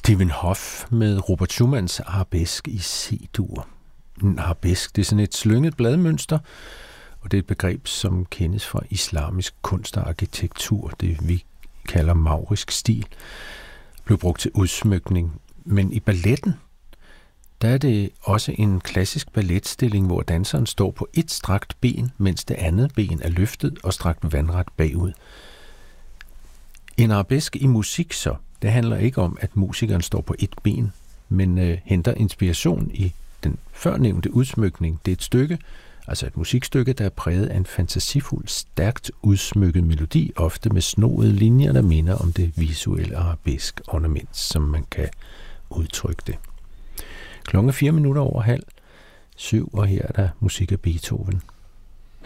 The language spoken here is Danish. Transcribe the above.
Stephen Hoff med Robert Schumanns arabesk i C-dur. En arabesk, det er sådan et slynget bladmønster, og det er et begreb, som kendes fra islamisk kunst og arkitektur, det vi kalder maurisk stil, blev brugt til udsmykning. Men i balletten, der er det også en klassisk balletstilling, hvor danseren står på et strakt ben, mens det andet ben er løftet og strakt vandret bagud. En arabesk i musik så, det handler ikke om, at musikeren står på et ben, men henter inspiration i den førnævnte udsmykning. Det er et stykke, altså et musikstykke, der er præget af en fantasifuld, stærkt udsmykket melodi, ofte med snoede linjer, der minder om det visuelle arabesk ornament, som man kan udtrykke det. Klokken 4:04:30, og her er der musik af Beethoven.